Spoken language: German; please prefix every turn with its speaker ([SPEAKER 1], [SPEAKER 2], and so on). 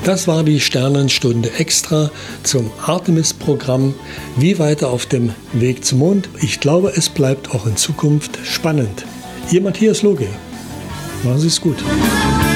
[SPEAKER 1] Das war die Sternenstunde Extra zum Artemis-Programm. Wie weiter auf dem Weg zum Mond? Ich glaube, es bleibt auch in Zukunft spannend. Ihr Matthias Loge. Machen Sie es gut.